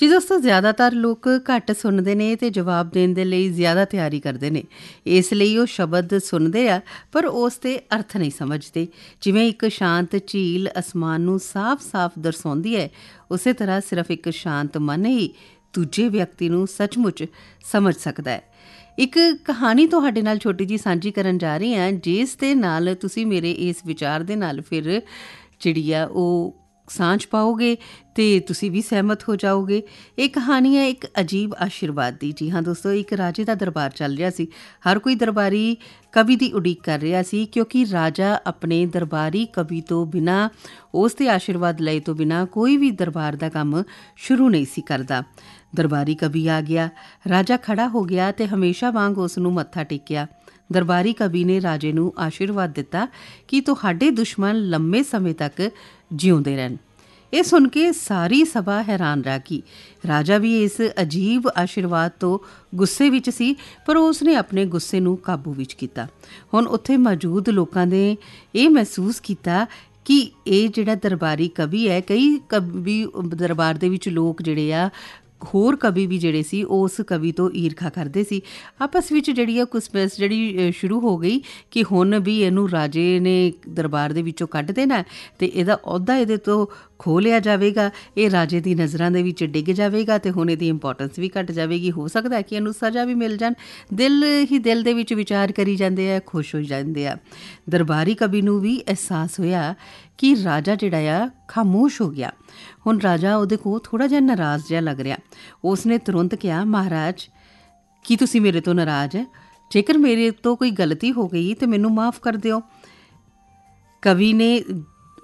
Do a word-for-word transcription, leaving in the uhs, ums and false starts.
ਜੀ ਦੋਸਤੋ, ਜ਼ਿਆਦਾਤਰ ਲੋਕ ਘੱਟ ਸੁਣਦੇ ਨੇ ਤੇ ਜਵਾਬ ਦੇਣ ਦੇ ਲਈ ਜ਼ਿਆਦਾ ਤਿਆਰੀ ਕਰਦੇ ਨੇ। ਇਸ ਲਈ ਉਹ ਸ਼ਬਦ ਸੁਣਦੇ ਆ ਪਰ ਉਸ ਦੇ ਅਰਥ ਨਹੀਂ ਸਮਝਦੇ। ਜਿਵੇਂ ਇੱਕ ਸ਼ਾਂਤ ਝੀਲ ਅਸਮਾਨ ਨੂੰ ਸਾਫ਼-ਸਾਫ਼ ਦਰਸਾਉਂਦੀ ਹੈ, ਉਸੇ ਤਰ੍ਹਾਂ ਸਿਰਫ ਇੱਕ ਸ਼ਾਂਤ ਮਨ ਹੀ ਦੂਜੇ ਵਿਅਕਤੀ ਨੂੰ ਸੱਚਮੁੱਚ ਸਮਝ ਸਕਦਾ ਹੈ। ਇੱਕ ਕਹਾਣੀ ਤੁਹਾਡੇ ਨਾਲ ਛੋਟੀ ਜਿਹੀ ਸਾਂਝੀ ਕਰਨ ਜਾ ਰਹੀ ਹਾਂ, ਜਿਸ ਦੇ ਨਾਲ ਤੁਸੀਂ ਮੇਰੇ ਇਸ ਵਿਚਾਰ ਦੇ ਨਾਲ ਫਿਰ ਜਿਹੜੀ ਆ ਉਹ ਸਾਂਝ ਪਾਓਗੇ ਅਤੇ ਤੁਸੀਂ ਵੀ ਸਹਿਮਤ ਹੋ ਜਾਓਗੇ। ਇਹ ਕਹਾਣੀ ਹੈ ਇੱਕ ਅਜੀਬ ਆਸ਼ੀਰਵਾਦ ਦੀ। ਜੀ ਹਾਂ ਦੋਸਤੋ, ਇੱਕ ਰਾਜੇ ਦਾ ਦਰਬਾਰ ਚੱਲ ਰਿਹਾ ਸੀ। ਹਰ ਕੋਈ ਦਰਬਾਰੀ ਕਵੀ ਦੀ ਉਡੀਕ ਕਰ ਰਿਹਾ ਸੀ, ਕਿਉਂਕਿ ਰਾਜਾ ਆਪਣੇ ਦਰਬਾਰੀ ਕਵੀ ਤੋਂ ਬਿਨਾਂ, ਉਸ ਦੇ ਆਸ਼ੀਰਵਾਦ ਲਏ ਤੋਂ ਬਿਨਾਂ ਕੋਈ ਵੀ ਦਰਬਾਰ ਦਾ ਕੰਮ ਸ਼ੁਰੂ ਨਹੀਂ ਸੀ ਕਰਦਾ। ਦਰਬਾਰੀ ਕਵੀ ਆ ਗਿਆ। ਰਾਜਾ ਖੜ੍ਹਾ ਹੋ ਗਿਆ ਅਤੇ ਹਮੇਸ਼ਾ ਵਾਂਗ ਉਸ ਨੂੰ ਮੱਥਾ ਟੇਕਿਆ। ਦਰਬਾਰੀ ਕਵੀ ਨੇ ਰਾਜੇ ਨੂੰ ਆਸ਼ੀਰਵਾਦ ਦਿੱਤਾ ਕਿ ਤੁਹਾਡੇ ਦੁਸ਼ਮਣ ਲੰਮੇ ਸਮੇਂ ਤੱਕ ਜਿਉਂਦੇ ਰਹਿਣ। ਇਹ ਸੁਣ ਕੇ ਸਾਰੀ ਸਭਾ ਹੈਰਾਨ ਰਹਿ ਗਈ। ਰਾਜਾ ਵੀ ਇਸ ਅਜੀਬ ਆਸ਼ੀਰਵਾਦ ਤੋਂ ਗੁੱਸੇ ਵਿੱਚ ਸੀ, ਪਰ ਉਸ ਨੇ ਆਪਣੇ ਗੁੱਸੇ ਨੂੰ ਕਾਬੂ ਵਿੱਚ ਕੀਤਾ। ਹੁਣ ਉੱਥੇ ਮੌਜੂਦ ਲੋਕਾਂ ਨੇ ਇਹ ਮਹਿਸੂਸ ਕੀਤਾ ਕਿ ਇਹ ਜਿਹੜਾ ਦਰਬਾਰੀ ਕਵੀ ਹੈ, ਕਈ ਕਵੀ ਦਰਬਾਰ ਦੇ ਵਿੱਚ ਲੋਕ ਜਿਹੜੇ ਆ, ਹੋਰ ਕਵੀ ਵੀ ਜਿਹੜੇ ਸੀ, ਉਸ ਕਵੀ ਤੋਂ ਈਰਖਾ ਕਰਦੇ ਸੀ। ਆਪਸ ਵਿੱਚ ਜਿਹੜੀ ਆ ਕੁਸਮੈਸ ਜਿਹੜੀ ਸ਼ੁਰੂ ਹੋ ਗਈ ਕਿ ਹੁਣ ਵੀ ਇਹਨੂੰ ਰਾਜੇ ਨੇ ਦਰਬਾਰ ਦੇ ਵਿੱਚੋਂ ਕੱਢ ਦੇਣਾ ਅਤੇ ਇਹਦਾ ਅਹੁਦਾ ਇਹਦੇ ਤੋਂ ਖੋਹ ਲਿਆ ਜਾਵੇਗਾ। ਇਹ ਰਾਜੇ ਦੀ ਨਜ਼ਰਾਂ ਦੇ ਵਿੱਚ ਡਿੱਗ ਜਾਵੇਗਾ ਅਤੇ ਹੁਣ ਇਹਦੀ ਇੰਪੋਰਟੈਂਸ ਵੀ ਘੱਟ ਜਾਵੇਗੀ। ਹੋ ਸਕਦਾ ਹੈ ਕਿ ਇਹਨੂੰ ਸਜ਼ਾ ਵੀ ਮਿਲ ਜਾਣ। ਦਿਲ ਹੀ ਦਿਲ ਦੇ ਵਿੱਚ ਵਿਚਾਰ ਕਰੀ ਜਾਂਦੇ ਆ, ਖੁਸ਼ ਹੋ ਜਾਂਦੇ ਆ। ਦਰਬਾਰੀ ਕਵੀ ਨੂੰ ਵੀ ਅਹਿਸਾਸ ਹੋਇਆ ਕਿ ਰਾਜਾ ਜਿਹੜਾ ਆ ਖਾਮੋਸ਼ ਹੋ ਗਿਆ। ਹੁਣ ਰਾਜਾ ਉਹਦੇ ਕੋਲ ਥੋੜ੍ਹਾ ਜਿਹਾ ਨਾਰਾਜ਼ ਜਿਹਾ ਲੱਗ ਰਿਹਾ। ਉਸ ਨੇ ਤੁਰੰਤ ਕਿਹਾ, ਮਹਾਰਾਜ, ਕੀ ਤੁਸੀਂ ਮੇਰੇ ਤੋਂ ਨਾਰਾਜ਼ ਹੈ? ਜੇਕਰ ਮੇਰੇ ਤੋਂ ਕੋਈ ਗਲਤੀ ਹੋ ਗਈ ਤਾਂ ਮੈਨੂੰ ਮਾਫ਼ ਕਰ ਦਿਓ। ਕਵੀ ਨੇ